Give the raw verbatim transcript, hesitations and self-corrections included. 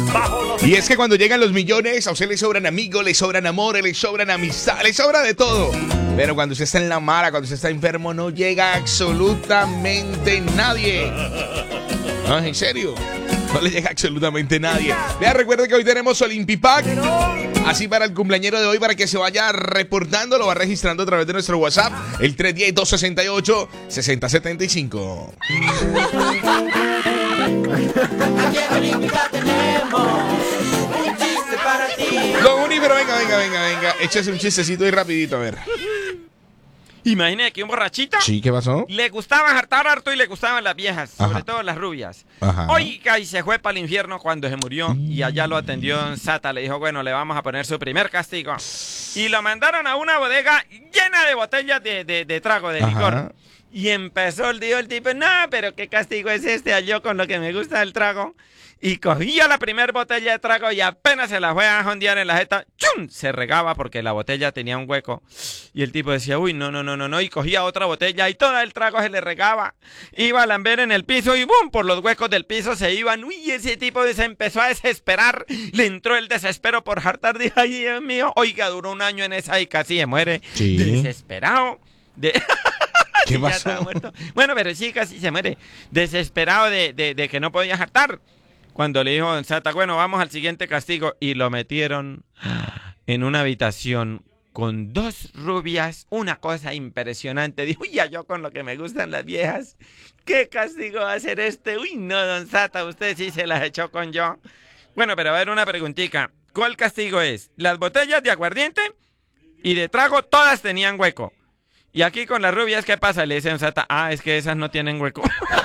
Y es que cuando llegan los millones, a usted le sobran amigos, le sobran amores, le sobran amistad, le sobra de todo. Pero cuando usted está en la mala, cuando usted está enfermo, no llega absolutamente nadie. No, en serio. No le llega absolutamente nadie. Vea, recuerde que hoy tenemos Olimpipack. Así para el cumpleañero de hoy, para que se vaya reportando, lo va registrando a través de nuestro WhatsApp, el tres uno cero, dos seis ocho, seis cero siete cinco. Aquí en Olimpipack tenemos un chiste para ti. Lo uni, pero venga, venga, venga, venga. Échese un chistecito y rapidito, a ver. Imagínate que un borrachito Sí, ¿qué pasó? le gustaba hartar harto y le gustaban las viejas, sobre Ajá. todo las rubias. Ajá. Oiga, y se fue para el infierno cuando se murió y allá lo atendió en Sata. Le dijo, bueno, le vamos a poner su primer castigo. Y lo mandaron a una bodega llena de botellas de, de, de trago, de Ajá. licor. Y empezó el, dijo el tipo, no, pero qué castigo es este, a yo con lo que me gusta el trago. Y cogía la primera botella de trago y apenas se la fue a jondear en la jeta, ¡chum! Se regaba porque la botella tenía un hueco. Y el tipo decía, uy, no, no, no, no, no. Y cogía otra botella y todo el trago se le regaba. Iba a lamber en el piso y ¡bum! Por los huecos del piso se iban. Uy, ese tipo se empezó a desesperar. Le entró el desespero por hartar. Dijo, ay, Dios mío. Oiga, duró un año en esa y casi se muere. Sí. Desesperado. De... ¿Qué Ya pasó? estaba muerto. Bueno, pero sí, casi se muere. Desesperado de, de, de que no podía hartar. Cuando le dijo Don Sata, bueno, vamos al siguiente castigo. Y lo metieron en una habitación con dos rubias. Una cosa impresionante. Dijo, ya yo con lo que me gustan las viejas. ¿Qué castigo va a ser este? Uy, no, Don Sata, usted sí se las echó con yo. Bueno, pero a ver, una preguntita. ¿Cuál castigo es? Las botellas de aguardiente y de trago todas tenían hueco. Y aquí con las rubias, ¿qué pasa? Le dice Don Sata, ah, es que esas no tienen hueco.